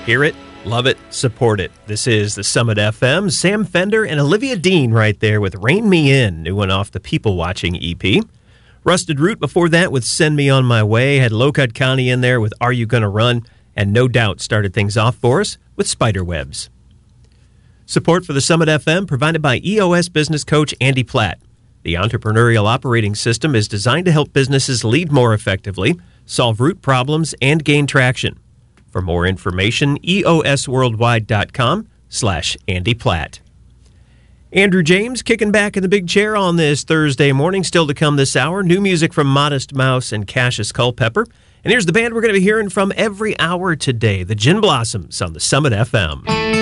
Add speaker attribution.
Speaker 1: Hear it, love it, support it. This is the Summit FM. Sam Fender and Olivia Dean right there with Rein Me In, new one off the People Watching EP. Rusted Root before that with Send Me On My Way. Had Low Cut County in there with Are You Gonna Run? And No Doubt started things off for us with Spiderwebs. Support for the Summit FM provided by EOS business coach Andy Platt. The entrepreneurial operating system is designed to help businesses lead more effectively, solve root problems, and gain traction. For more information, eosworldwide.com/Andy Platt. Andrew James kicking back in the big chair on this Thursday morning. Still to come this hour, new music from Modest Mouse and Cassius Culpepper. And here's the band we're going to be hearing from every hour today, the Gin Blossoms on the Summit FM.